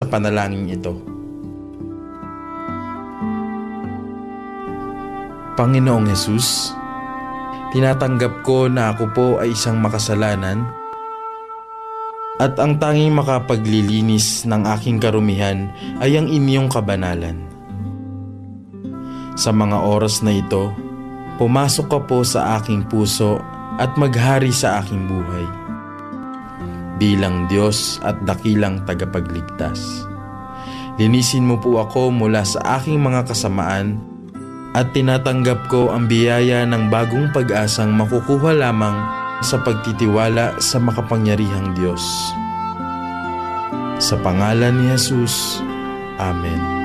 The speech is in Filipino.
panalangin ito. Panginoong Hesus, tinatanggap ko na ako po ay isang makasalanan at ang tanging makapaglilinis ng aking karumihan ay ang inyong kabanalan. Sa mga oras na ito, pumasok ka po sa aking puso at maghari sa aking buhay. Bilang Diyos at dakilang tagapagligtas. Linisin mo po ako mula sa aking mga kasamaan at tinatanggap ko ang biyaya ng bagong pag-asang makukuha lamang sa pagtitiwala sa makapangyarihang Diyos. Sa pangalan ni Jesus, Amen.